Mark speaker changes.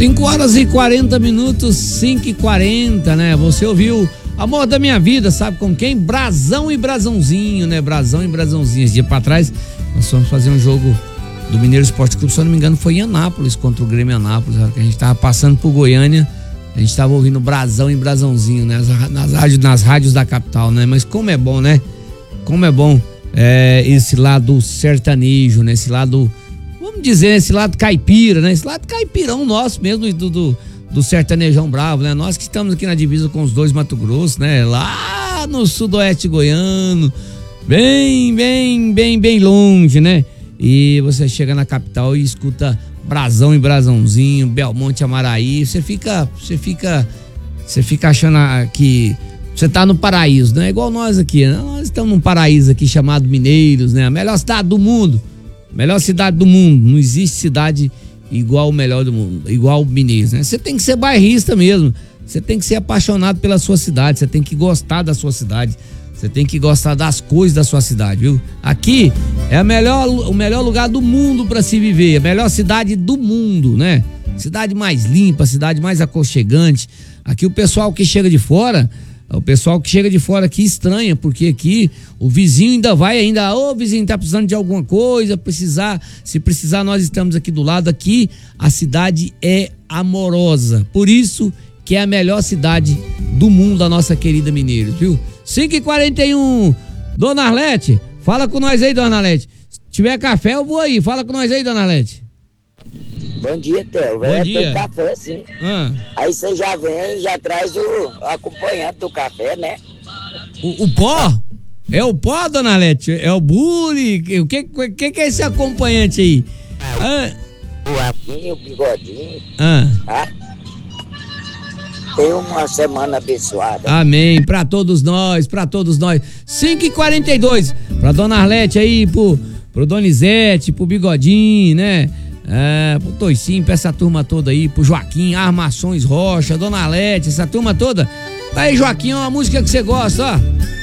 Speaker 1: 5h40, 5h40, né? Você ouviu Amor da Minha Vida, sabe com quem? Brazão e Brazãozinho, né? Brazão e Brazãozinho. Esse dia pra trás, nós fomos fazer um jogo do Mineiro Esporte Clube, se eu não me engano, foi em Anápolis, contra o Grêmio Anápolis, que a gente tava passando por Goiânia, a gente tava ouvindo Brazão e Brazãozinho, né? Nas rádios da capital, né? Mas como é bom, né? Como é bom esse lado sertanejo, né? Esse lado, vamos dizer, esse lado caipira, né? Esse lado caipirão nosso mesmo, do sertanejão bravo, né? Nós que estamos aqui na divisa com os dois Mato Grosso, né? Lá no sudoeste goiano, bem longe, né? E você chega na capital e escuta Brazão e Brazãozinho, Belmonte Amaraí, você fica achando que você tá no paraíso, né? Igual nós aqui, né? Nós estamos num paraíso aqui chamado Mineiros, né? A melhor cidade do mundo, não existe cidade igual o melhor do mundo, igual Mineiros, né? Você tem que ser bairrista mesmo, você tem que ser apaixonado pela sua cidade, você tem que gostar da sua cidade, você tem que gostar das coisas da sua cidade, viu? Aqui é o melhor lugar do mundo para se viver, a melhor cidade do mundo, né? Cidade mais limpa, cidade mais aconchegante. Aqui o pessoal que chega de fora aqui estranha, porque aqui o vizinho ô vizinho, tá precisando de alguma coisa, se precisar nós estamos aqui do lado. Aqui a cidade é amorosa, por isso que é a melhor cidade do mundo, a nossa querida Mineiros, viu? 5h41, Dona Arlete, fala com nós aí, Dona Arlete. Se tiver café eu vou aí, fala com nós aí, Dona Arlete.
Speaker 2: Bom dia, Theo.
Speaker 1: Bom dia.
Speaker 2: Tem café, sim. Aí você já vem e já traz o acompanhante do café, né?
Speaker 1: O pó? É o pó, Dona Arlete? É o bule? O que é esse acompanhante aí?
Speaker 2: O Rafinho, o Bigodinho. Tá? Tem uma semana abençoada.
Speaker 1: Amém, pra todos nós. 5h42, pra Dona Arlete aí, pro Donizete, pro Bigodinho, né? Pro Toicinho, pra essa turma toda aí, pro Joaquim, Armações Rocha, Dona Arlete, essa turma toda. Aí, Joaquim, é uma música que você gosta, ó.